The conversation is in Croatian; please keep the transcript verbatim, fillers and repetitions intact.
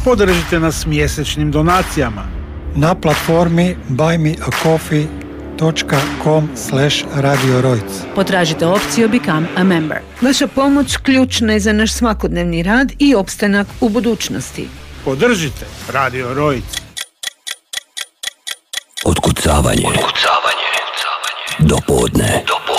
Podržite nas mjesečnim donacijama na platformi buy me a coffee dot com slash radio rojc. Potražite opciju Become a Member. Vaša pomoć ključna je za naš svakodnevni rad i opstanak u budućnosti. Podržite Radio Rojc. Otkucavanje. Otkucavanje. Do podne. Do podne.